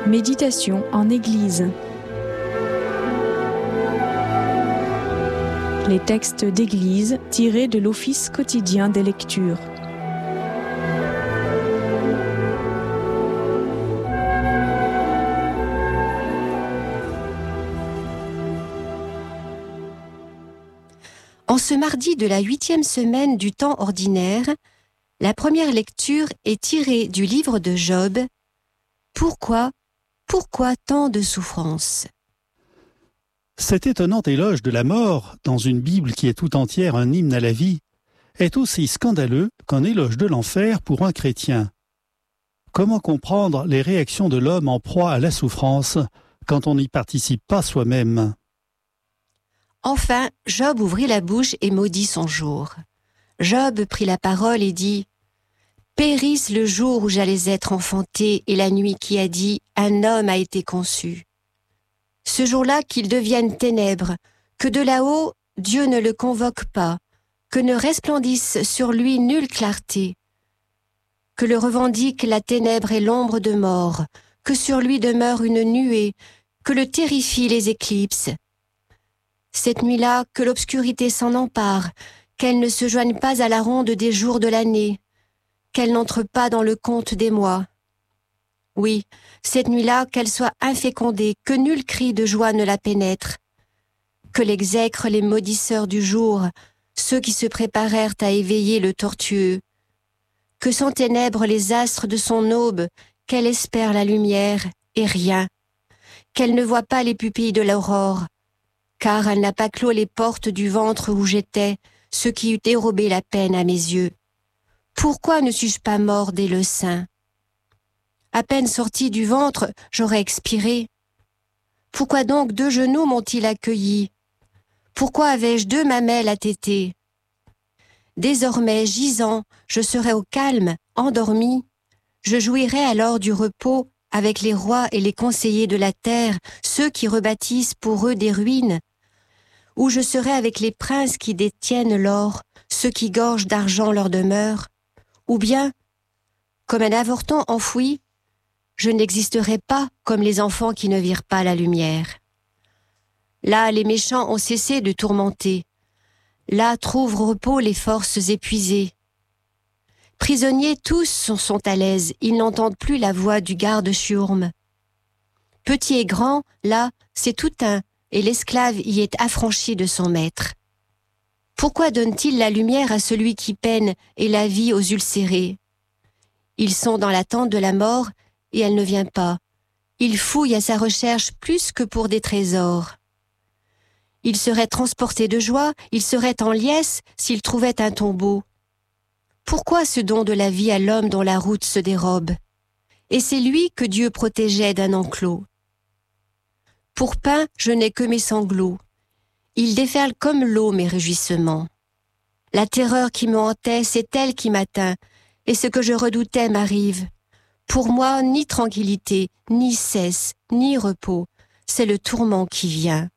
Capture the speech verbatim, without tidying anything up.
Méditation en Église. Les textes d'Église tirés de l'Office quotidien des lectures. En ce mardi de la huitième semaine du temps ordinaire, la première lecture est tirée du livre de Job. Pourquoi, pourquoi tant de souffrances ? Cet étonnant éloge de la mort, dans une Bible qui est tout entière un hymne à la vie, est aussi scandaleux qu'un éloge de l'enfer pour un chrétien. Comment comprendre les réactions de l'homme en proie à la souffrance quand on n'y participe pas soi-même ? Enfin, Job ouvrit la bouche et maudit son jour. Job prit la parole et dit « Périsse le jour où j'allais être enfanté et la nuit qui a dit « Un homme a été conçu ». Ce jour-là qu'il devienne ténèbres, que de là-haut Dieu ne le convoque pas, que ne resplendisse sur lui nulle clarté, que le revendique la ténèbre et l'ombre de mort, que sur lui demeure une nuée, que le terrifient les éclipses. Cette nuit-là, que l'obscurité s'en empare, qu'elle ne se joigne pas à la ronde des jours de l'année, qu'elle n'entre pas dans le compte des mois. Oui, cette nuit-là, qu'elle soit infécondée, que nul cri de joie ne la pénètre, que l'exècrent les maudisseurs du jour, ceux qui se préparèrent à éveiller le tortueux, que s'enténèbrent les astres de son aube, qu'elle espère la lumière, et rien, qu'elle ne voit pas les pupilles de l'aurore, car elle n'a pas clos les portes du ventre où j'étais, ce qui eût dérobé la peine à mes yeux. Pourquoi ne suis-je pas mort dès le sein ? À peine sorti du ventre, j'aurais expiré. Pourquoi donc deux genoux m'ont-ils accueilli ? Pourquoi avais-je deux mamelles à téter ? Désormais, gisant, je serais au calme, endormi. Je jouirais alors du repos avec les rois et les conseillers de la terre, ceux qui rebâtissent pour eux des ruines, ou je serais avec les princes qui détiennent l'or, ceux qui gorgent d'argent leur demeure, ou bien, comme un avorton enfoui, je n'existerais pas comme les enfants qui ne virent pas la lumière. Là, les méchants ont cessé de tourmenter. Là trouvent repos les forces épuisées. Prisonniers, tous sont à l'aise, ils n'entendent plus la voix du garde chiourme. Petit et grand, là, c'est tout un, et l'esclave y est affranchi de son maître. Pourquoi donne-t-il la lumière à celui qui peine et la vie aux ulcérés ? Ils sont dans l'attente de la mort, et elle ne vient pas. Ils fouillent à sa recherche plus que pour des trésors. Ils seraient transportés de joie, ils seraient en liesse s'ils trouvaient un tombeau. Pourquoi ce don de la vie à l'homme dont la route se dérobe ? Et c'est lui que Dieu protégeait d'un enclos. Pour pain, je n'ai que mes sanglots. Ils déferlent comme l'eau mes réjouissements. La terreur qui me hantait, c'est elle qui m'atteint, et ce que je redoutais m'arrive. Pour moi, ni tranquillité, ni cesse, ni repos, c'est le tourment qui vient.